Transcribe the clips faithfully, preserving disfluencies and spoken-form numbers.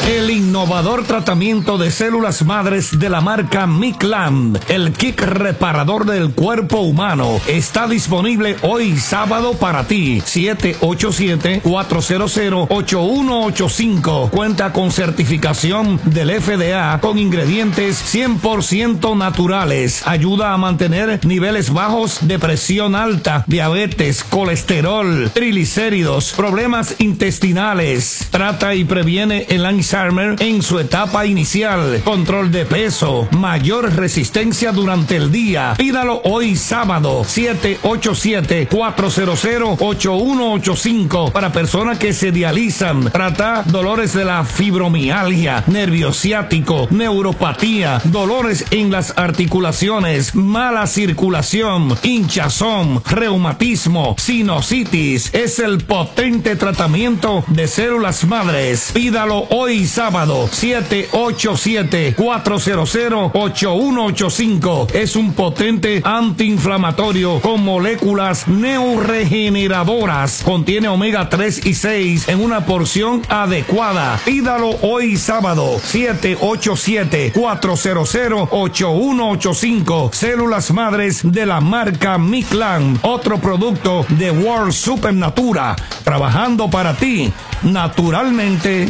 El innovador tratamiento de células madres de la marca Miclam, el kit reparador del cuerpo humano, está disponible hoy sábado para ti. siete ocho siete, cuatro cero cero, ocho uno ocho cinco. Cuenta con certificación del F D A con ingredientes cien por ciento naturales. Ayuda a mantener niveles bajos de presión alta, diabetes, colesterol, triglicéridos, problemas intestinales. Trata y previene el Alzheimer en su etapa inicial. Control de peso, mayor resistencia durante el día. Pídalo hoy sábado. siete ocho siete, cuatro cero cero, ocho uno ocho cinco. Para personas que se dializan. Trata dolores de la fibromialgia, nervio ciático, neuropatía, dolores en las articulaciones, mala circulación, hinchazón, reumatismo, sinusitis. Es el potente tratamiento de células madres. Pídalo hoy sábado. siete ocho siete, cuatro cero cero, ocho uno ocho cinco. Es un potente antiinflamatorio con moléculas neuroregeneradoras. Contiene omega tres y seis en una porción adecuada. Pídalo hoy sábado. siete ocho siete, cuatro cero cero, ocho uno ocho cinco. Células madres de la marca Miclam. Otro producto de World Supernatura. Trabajando para ti naturalmente.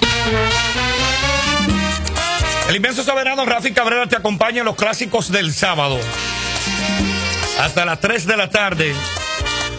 El inmenso soberano Rafi Cabrera te acompaña en los clásicos del sábado. Hasta las tres de la tarde.